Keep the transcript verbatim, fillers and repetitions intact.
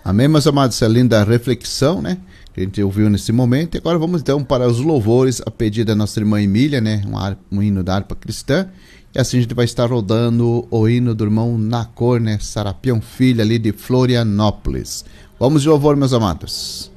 Amém, meus amados? Essa linda reflexão, né, que a gente ouviu nesse momento. E agora vamos então para os louvores, a pedido da nossa irmã Emília, né, um, harpa, um hino da harpa cristã. E assim a gente vai estar rodando o hino do irmão Nacor, né, Sarapião Filho, ali de Florianópolis. Vamos de louvor, meus amados.